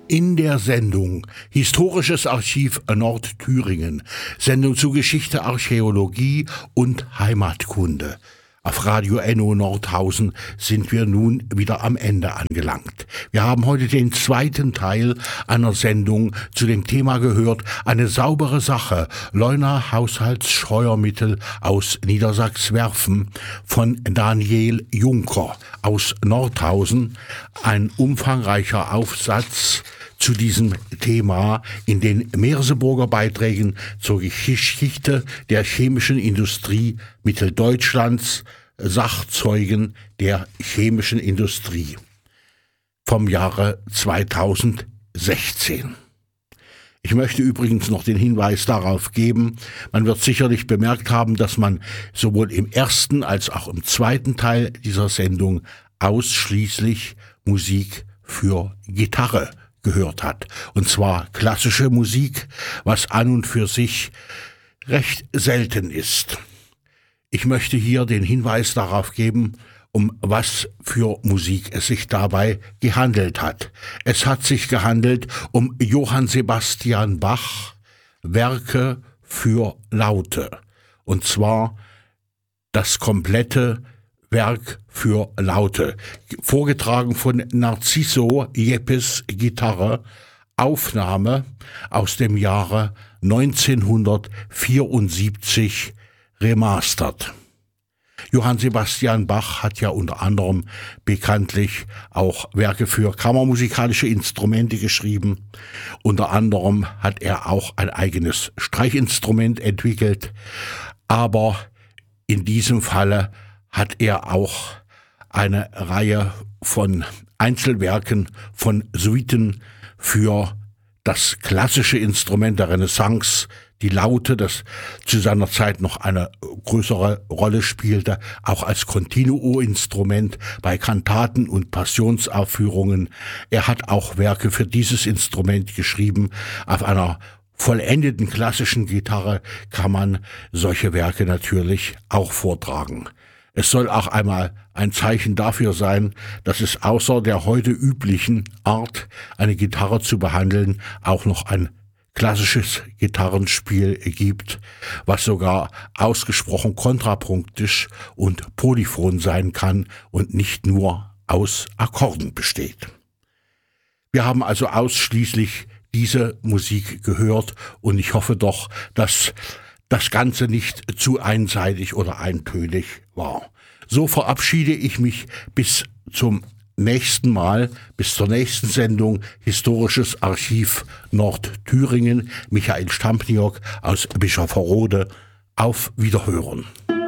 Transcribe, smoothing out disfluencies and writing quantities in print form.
In der Sendung Historisches Archiv Nordthüringen, Sendung zu Geschichte, Archäologie und Heimatkunde. Auf Radio Enno Nordhausen sind wir nun wieder am Ende angelangt. Wir haben heute den zweiten Teil einer Sendung zu dem Thema gehört, eine saubere Sache, Leuna Haushaltsscheuermittel aus Niedersachswerfen von Daniel Juncker aus Nordhausen. Ein umfangreicher Aufsatz zu diesem Thema in den Merseburger Beiträgen zur Geschichte der chemischen Industrie Mitteldeutschlands, Sachzeugen der chemischen Industrie vom Jahre 2016. Ich möchte übrigens noch den Hinweis darauf geben, man wird sicherlich bemerkt haben, dass man sowohl im ersten als auch im zweiten Teil dieser Sendung ausschließlich Musik für Gitarre gehört hat. Und zwar klassische Musik, was an und für sich recht selten ist. Ich möchte hier den Hinweis darauf geben, um was für Musik es sich dabei gehandelt hat. Es hat sich gehandelt um Johann Sebastian Bach, Werke für Laute. Und zwar das komplette Werk für Laute, vorgetragen von Narciso Yepes Gitarre, Aufnahme aus dem Jahre 1974 remastert. Johann Sebastian Bach hat ja unter anderem bekanntlich auch Werke für kammermusikalische Instrumente geschrieben. Unter anderem hat er auch ein eigenes Streichinstrument entwickelt, aber in diesem Falle hat er auch eine Reihe von Einzelwerken, von Suiten für das klassische Instrument der Renaissance, die Laute, das zu seiner Zeit noch eine größere Rolle spielte, auch als Continuo-Instrument bei Kantaten und Passionsaufführungen. Er hat auch Werke für dieses Instrument geschrieben. Auf einer vollendeten klassischen Gitarre kann man solche Werke natürlich auch vortragen. Es soll auch einmal ein Zeichen dafür sein, dass es außer der heute üblichen Art, eine Gitarre zu behandeln, auch noch ein klassisches Gitarrenspiel gibt, was sogar ausgesprochen kontrapunktisch und polyphon sein kann und nicht nur aus Akkorden besteht. Wir haben also ausschließlich diese Musik gehört und ich hoffe doch, dass das Ganze nicht zu einseitig oder eintönig war. So verabschiede ich mich bis zum nächsten Mal, bis zur nächsten Sendung Historisches Archiv Nordthüringen. Michael Stampniok aus Bischofferode. Auf Wiederhören.